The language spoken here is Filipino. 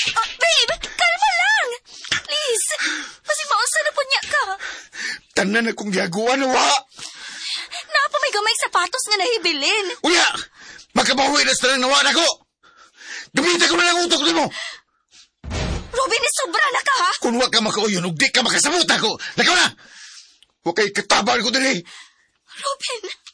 Babe, kalma lang. Please, mausa na po niya ka. Tanan akong giaguan, wa. Napa may gamay sapatos nga nahibilin. Uya! Makabawi na sa nawa na ko! Gamitin ko na lang utok mo! Robin, sobra na ka, ha? Kung wag ka makauyon, ug di ka makasamot ako! Lakaw na! Huwag kay katabal ko din eh! Robin...